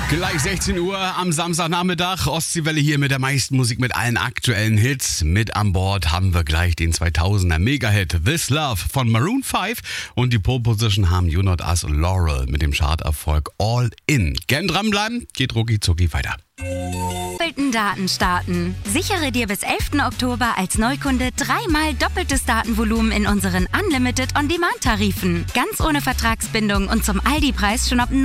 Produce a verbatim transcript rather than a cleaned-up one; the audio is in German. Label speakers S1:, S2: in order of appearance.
S1: Gleich sechzehn Uhr am Samstagnachmittag. Ostseewelle hier mit der meisten Musik, mit allen aktuellen Hits. Mit an Bord haben wir gleich den zweitausender Mega-Hit This Love von Maroon fünf. Und die Pole Position haben You Not Us und Laurel mit dem Charterfolg All In. Gern dranbleiben, geht rucki zucki weiter.
S2: Doppelten Daten starten. Sichere dir bis elften Oktober als Neukunde dreimal doppeltes Datenvolumen in unseren Unlimited On-Demand-Tarifen. Ganz ohne Vertragsbindung und zum Aldi-Preis schon ab